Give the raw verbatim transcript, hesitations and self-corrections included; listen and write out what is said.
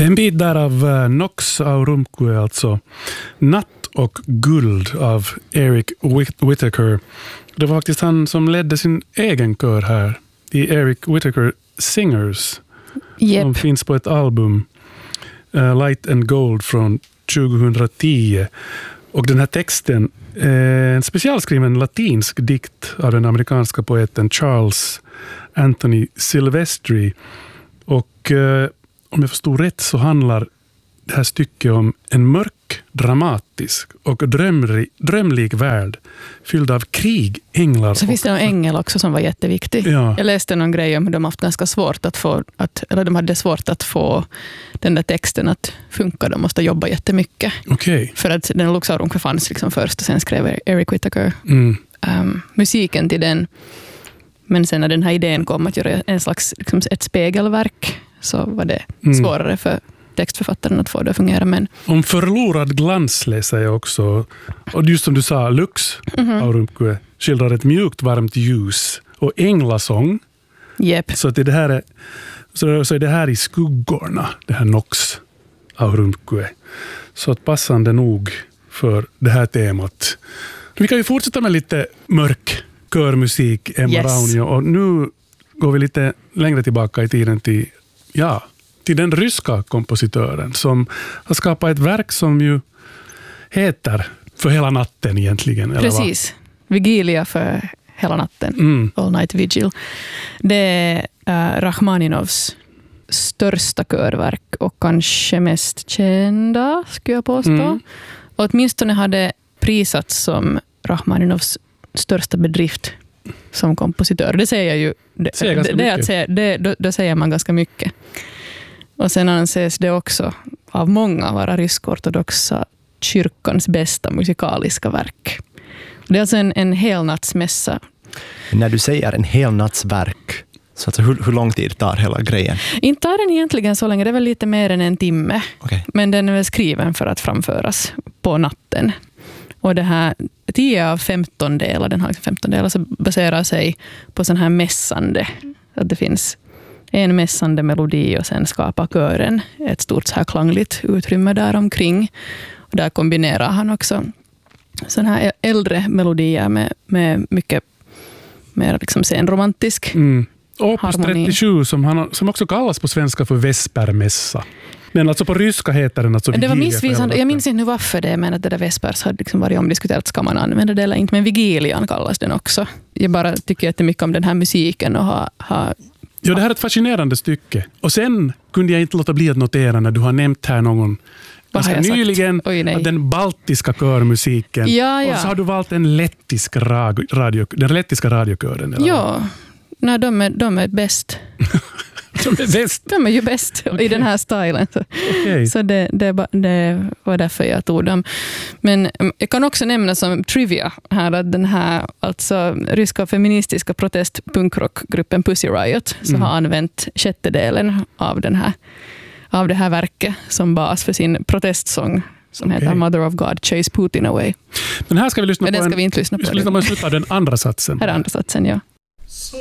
En bit där av uh, Nox Aurumqua, alltså Natt och guld av Eric Whittaker. Det var faktiskt han som ledde sin egen kör här i Eric Whittaker Singers. Yep. Som finns på ett album uh, Light and Gold från tjugohundratio. Och den här texten är en specialskriven latinsk dikt av den amerikanska poeten Charles Anthony Silvestri. Och uh, om jag förstod rätt så handlar det här stycket om en mörk, dramatisk och drömri, drömlik värld fylld av krig, änglar. Så finns det en ängel också som var jätteviktig. Ja. Jag läste någon grej om hur de haft ganska svårt att få, att, eller de hade svårt att få den där texten att funka. De måste jobba jättemycket. Okay. För att den Nox Aurumqua fanns liksom först och sen skrev Eric Whittaker mm. um, musiken till den. Men sen när den här idén kom att göra en slags liksom ett spegelverk så var det mm. svårare för textförfattaren att få det att fungera. Men om förlorad glans läser jag också. Och just som du sa, Lux mm-hmm. Aurumqua skildrar ett mjukt, varmt ljus och änglasång. Yep. Så att det här är så, så är det här i skuggorna, det här Nox Aurumqua. Så att passande nog för det här temat. Vi kan ju fortsätta med lite mörk körmusik, Emma yes. Raunio. Och nu går vi lite längre tillbaka i tiden till, ja, till den ryska kompositören som har skapat ett verk som ju heter För hela natten egentligen. Precis. Vigilia för hela natten. Mm. All Night Vigil. Det är uh, Rachmaninovs största körverk och kanske mest kända, skulle jag påstå. Mm. Och åtminstone hade prisats som Rachmaninovs största bedrift som kompositör. Det säger ju det, säger det, det, att säga, det då, då säger man ganska mycket. Och sen anses det också av många vara rysk-ortodoxa kyrkans bästa musikaliska verk. Det är alltså en, en helnattsmässa. När du säger en helnattsverk, så alltså hur, hur lång tid tar hela grejen? Inte tar den egentligen så länge, det är väl lite mer än en timme. Okay. Men den är väl skriven för att framföras på natten. Och det här tio av femton delar, den har femton delar, så baserar sig på sån här mässande. Att det finns en mässande melodi och sen skapar kören ett stort så här klangligt utrymme där omkring. Och där kombinerar han också sån här äldre melodier med, med mycket mer liksom senromantisk mm. Opus harmoni. trettiosju som, han, som också kallas på svenska för Vespermässa. Men alltså på ryska heter den alltså det var Vigilia. missvisande. Jag minns inte nu varför det, men att det där Vespers hade liksom varit omdiskuterat. Ska man använda det eller inte? Men Vigilian kallas den också. Jag bara tycker jättemycket om den här musiken och ha, ha ja, det här är ett fascinerande stycke. Och sen kunde jag inte låta bli att notera när du har nämnt här någon ganska nyligen Oj, den baltiska körmusiken. Ja, ja. Och så har du valt en lettisk radio, den lettiska radiokören. Eller ja, nej, de, är, de är bäst. De är bäst. De är ju bäst okay. i den här stilen. Så, okay. så det, det, det var därför jag tog dem. Men jag kan också nämna som trivia här att den här alltså, ryska feministiska protest-punkrockgruppen Pussy Riot så mm. har använt sjättedelen av, den här, av det här verket som bas för sin protestsång som okay. heter Mother of God, Chase Putin Away. Men här ska vi lyssna Men på den ska en, vi inte lyssna på. Vi ska lyssna på den andra satsen. Här är andra satsen, ja.